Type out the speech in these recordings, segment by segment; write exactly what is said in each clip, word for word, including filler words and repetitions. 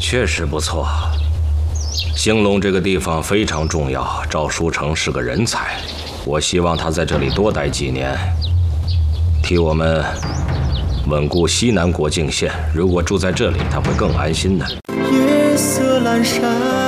确实不错。兴隆这个地方非常重要，赵书成是个人才，我希望他在这里多待几年，替我们稳固西南国境线。如果住在这里，他会更安心的。 夜色阑珊。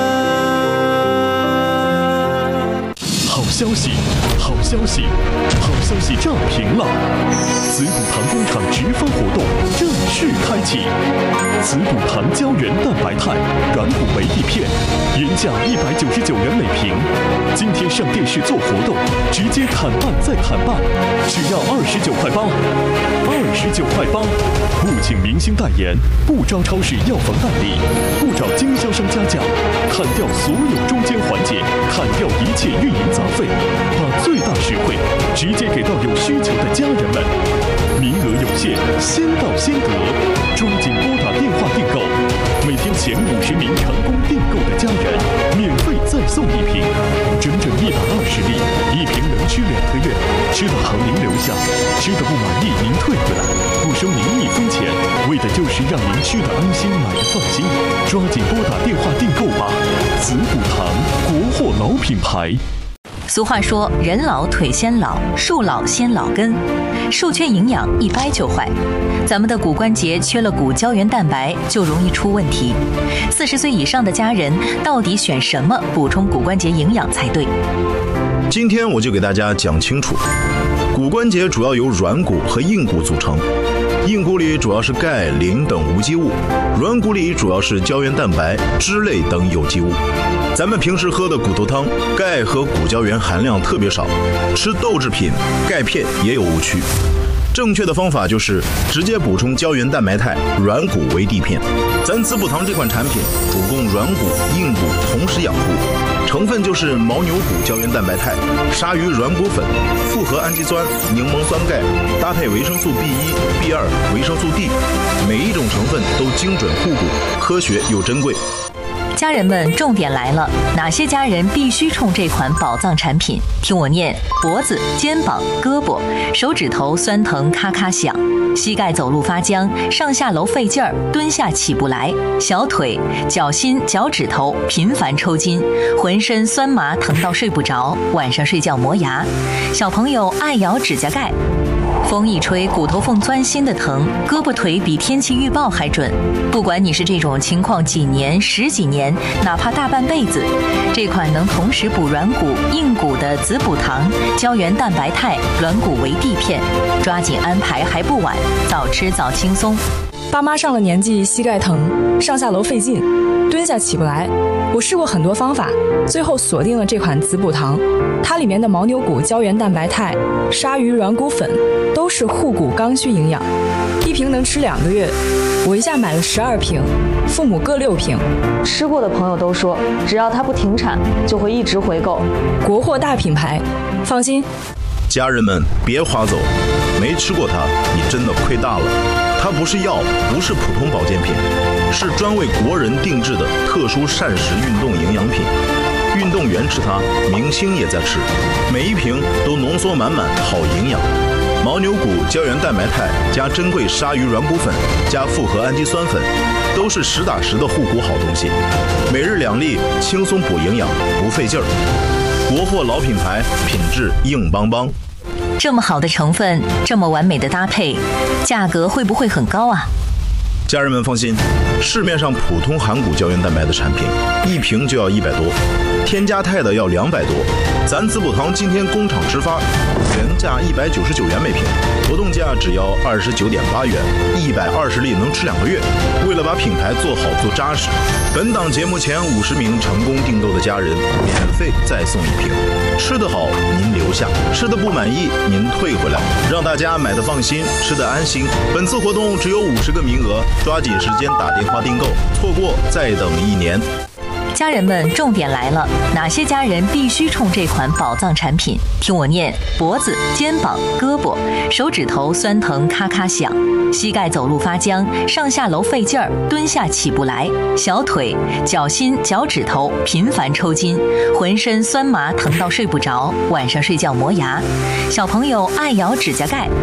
好消息，好消息，好消息炸屏了！紫补堂工厂直发活动正式开启，紫补堂胶原蛋白肽软骨维 D 片，原价一百九十九元每瓶，今天上电视做活动，直接砍半再砍半，只要二十九块八，二十九块八，不请明星代言，不招超市药房代理，不找经销商加价，砍掉所有中间环节，砍掉一切运营杂费，把最大实惠直接给到有需求的家人们。名额有限，先到先得，抓紧拨打电话订购。每天前五十名成功订购的家人，免费再送一瓶，整整一百二十粒，一瓶能吃两个月。吃的好您留下，吃的不满意您退回来，不收您一分钱，为的就是让您吃的安心，买的放心。抓紧拨打电话订购吧！紫补堂，国货老品牌。 俗话说，人老腿先老，树老先老根，树缺营养一掰就坏。咱们的骨关节缺了骨胶原蛋白，就容易出问题。四十岁以上的家人到底选什么补充骨关节营养才对？ 今天我就给大家讲清楚。骨关节主要由软骨和硬骨组成，硬骨里主要是钙、磷等无机物，软骨里主要是胶原蛋白、脂类等有机物。咱们平时喝的骨头汤，钙和骨胶原含量特别少，吃豆制品、钙片也有误区。正确的方法就是直接补充胶原蛋白肽软骨维 D 片。咱紫补堂这款产品主攻软骨、硬骨同时养护，成分就是牦牛骨胶原蛋白肽、鲨鱼软骨粉、复合氨基酸、柠檬酸钙，搭配维生素 B 一、B 二、维生素 D， 每一种成分都精准护骨，科学又珍贵。 家人们，重点来了，哪些家人必须冲这款宝藏产品？听我念：脖子、肩膀、胳膊、手指头酸疼咔咔响，膝盖走路发僵，上下楼费劲儿，蹲下起不来，小腿、脚心、脚趾头频繁抽筋，浑身酸麻疼到睡不着，晚上睡觉磨牙，小朋友爱咬指甲盖。风一吹，骨头缝钻心的疼，胳膊腿比天气预报还准。不管你是这种情况几年、十几年，哪怕大半辈子，这款能同时补软骨、硬骨的紫补堂胶原蛋白肽软骨维 D 片，抓紧安排还不晚，早吃早轻松。 爸妈上了年纪，膝盖疼，上下楼费劲，蹲下起不来。我试过很多方法，最后锁定了这款紫补堂。它里面的牦牛骨胶原蛋白肽、鲨鱼软骨粉都是护骨刚需营养，一瓶能吃两个月。我一下买了十二瓶，父母各六瓶。 吃过的朋友都说，只要它不停产，就会一直回购。 国货大品牌，放心。 家人们别划走，没吃过它，你真的亏大了。它不是药，不是普通保健品，是专为国人定制的特殊膳食运动营养品。运动员吃它，明星也在吃，每一瓶都浓缩满满好营养。牦牛骨胶原蛋白肽加珍贵鲨鱼软骨粉加复合氨基酸粉，都是实打实的护骨好东西。每日两粒，轻松补营养，不费劲儿。国货老品牌，品质硬邦邦。 这么好的成分，这么完美的搭配，价格会不会很高啊？ 家人们放心，市面上普通含骨胶原蛋白的产品，一瓶就要一百多，添加肽的要两百多。咱紫补堂今天工厂直发，原价一百九十九元每瓶，活动价只要二十九点八元，一百二十粒能吃两个月。为了把品牌做好做扎实，本档节目前五十名成功订购的家人，免费再送一瓶。吃得好您留下，吃得不满意您退回来，让大家买得放心，吃得安心。本次活动只有五十个名额，抓紧时间打电话订购，错过再等一年。 家人们，重点来了，哪些家人必须冲这款宝藏产品？听我念：脖子、肩膀、胳膊、手指头酸疼咔咔响，膝盖走路发僵，上下楼费劲儿，蹲下起不来，小腿、脚心、脚趾头频繁抽筋，浑身酸麻疼到睡不着，晚上睡觉磨牙，小朋友爱咬指甲盖。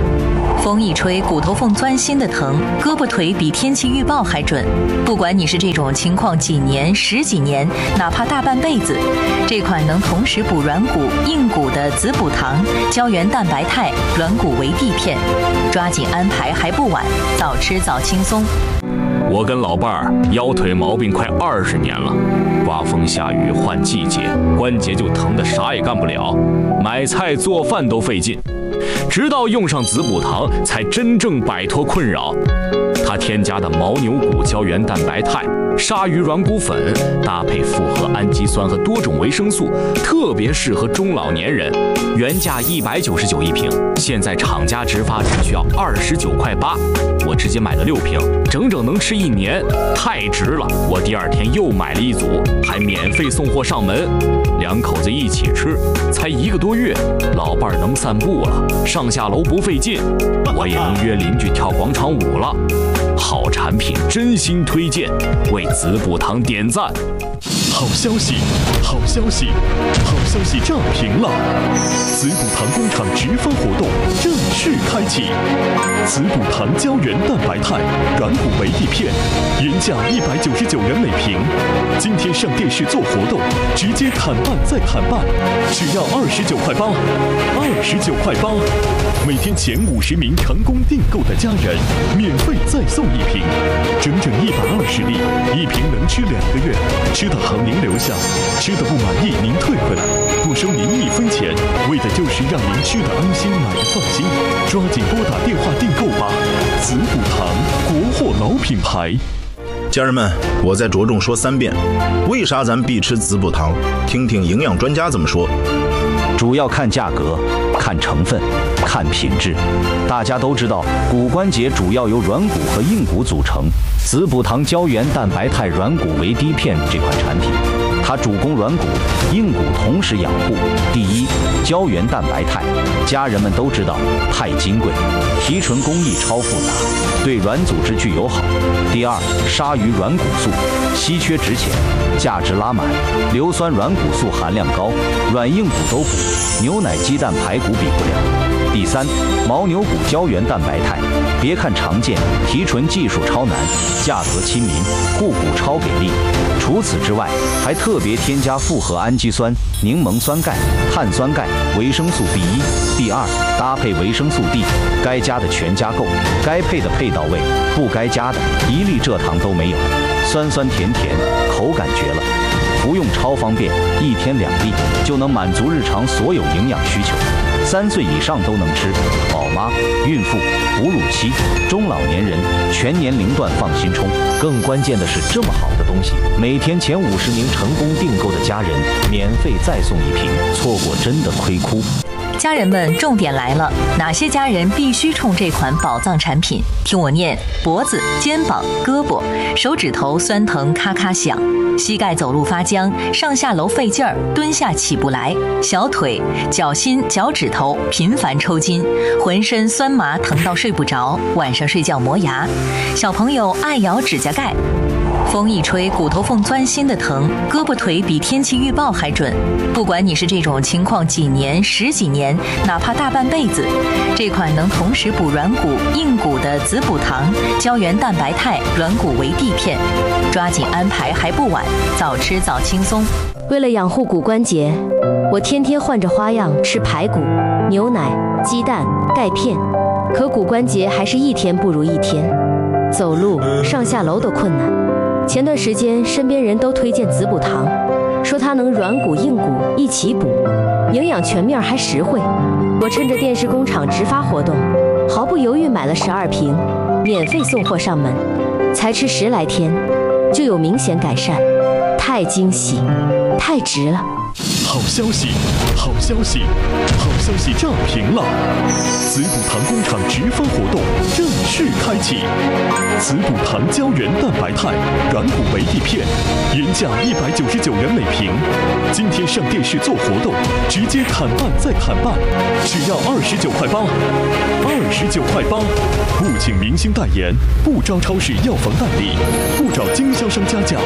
风一吹，骨头缝钻心的疼，胳膊腿比天气预报还准。不管你是这种情况几年、十几年，哪怕大半辈子，这款能同时补软骨、硬骨的子补糖胶原蛋白肽软骨维 D 片，抓紧安排还不晚，早吃早轻松。 我跟老伴儿腰腿毛病快二十年了，刮风下雨换季节，关节就疼得啥也干不了，买菜做饭都费劲。直到用上子补糖，才真正摆脱困扰。它添加的牦牛骨胶原蛋白肽、鲨鱼软骨粉，搭配复合氨基酸和多种维生素，特别适合中老年人。原价一百九十九一瓶，现在厂家直发只需要二十九块八，我直接买了六瓶，整整能吃一年，太值了！我第二天又买了一组，还免费送货上门。两口子一起吃，才一个多月，老伴儿能散步了，上下楼不费劲，我也能约邻居跳广场舞了。好产品，真心推荐，为子补糖点赞。 好消息，好消息，好消息炸屏了！子补糖工厂直发活动正式开启。子补糖胶原蛋白肽软骨维 D 片，原价一百九十九元每瓶，今天上电视做活动，直接砍半再砍半，只要二十九块八，二十九块八。每天前五十名成功订购的家人，免费再送一瓶，整整一百二十粒，一瓶能吃两个月，吃的好您留下，吃的不满意您退回来，不收您一分钱，为的就是让您吃的安心，买的放心。抓紧拨打电话订购吧，子补糖，国货老品牌。 家人们，我再着重说三遍，为啥咱必吃子补糖？听听营养专家怎么说。 主要看价格，看成分，看品质。大家都知道，骨关节主要由软骨和硬骨组成。子补糖胶原蛋白肽软骨维 D 片这款产品，它主攻软骨、硬骨同时养护。第一，胶原蛋白肽，家人们都知道，太金贵，提纯工艺超复杂，对软组织具友好。第二，鲨鱼软骨素，稀缺值钱，价值拉满，硫酸软骨素含量高，软硬骨都补，牛奶、鸡蛋、排骨比不了。第三，牦牛骨胶原蛋白肽，别看常见，提纯技术超难，价格亲民，护骨超给力。除此之外，还特别添加复合氨基酸、柠檬酸钙、碳酸钙、维生素 B 一。第二，搭配维生素 D， 该加的全加够，该配的配到位，不该加的一粒蔗糖都没有，酸酸甜甜，口感绝了。服用超方便，一天两粒就能满足日常所有营养需求。三岁以上都能吃，宝妈、孕妇、哺乳期、中老年人全年龄段放心冲。更关键的是，这么好的东西，每天前五十名成功订购的家人免费再送一瓶，错过真的亏哭。 家人们，重点来了，哪些家人必须冲这款宝藏产品？听我念：脖子、肩膀、胳膊、手指头酸疼咔咔响，膝盖走路发僵，上下楼费劲儿，蹲下起不来，小腿、脚心、脚趾头频繁抽筋，浑身酸麻疼到睡不着，晚上睡觉磨牙，小朋友爱咬指甲盖。风一吹，骨头缝钻心的疼，胳膊腿比天气预报还准。不管你是这种情况几年、十几年，哪怕大半辈子，这款能同时补软骨、硬骨的子补糖胶原蛋白肽软骨维 D 片，抓紧安排还不晚，早吃早轻松。 为了养护骨关节，我天天换着花样吃排骨、牛奶、鸡蛋、钙片，可骨关节还是一天不如一天，走路、上下楼都困难。前段时间身边人都推荐子补糖，说它能软骨硬骨一起补，营养全面还实惠。我趁着电视工厂直发活动，毫不犹豫买了十二瓶，免费送货上门，才吃十来天就有明显改善，太惊喜，太值了。 好消息，好消息，好消息炸屏了！子补糖工厂直发活动正式开启。子补糖胶原蛋白肽软骨维 D 片，原价一百九十九元每瓶，今天上电视做活动，直接砍半再砍半，只要二十九块八，二十九块八。不请明星代言，不招超市药房代理，不找经销商加价，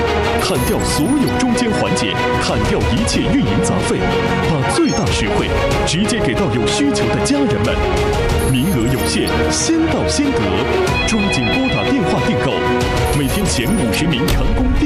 砍掉所有中间环节，砍掉一切运营杂费，把最大实惠直接给到有需求的家人们。名额有限，先到先得，抓紧拨打电话订购。每天前五十名成功订